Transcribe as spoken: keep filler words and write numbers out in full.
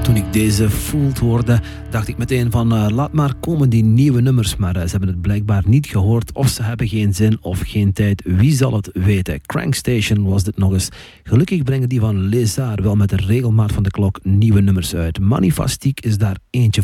Toen ik deze Fooled hoorde, dacht ik meteen van uh, laat maar komen die nieuwe nummers. Maar uh, ze hebben het blijkbaar niet gehoord, of ze hebben geen zin of geen tijd. Wie zal het weten? Crankstation was dit nog eens. Gelukkig brengen die van Lézard wel met de regelmaat van de klok nieuwe nummers uit. Magnifique is daar eentje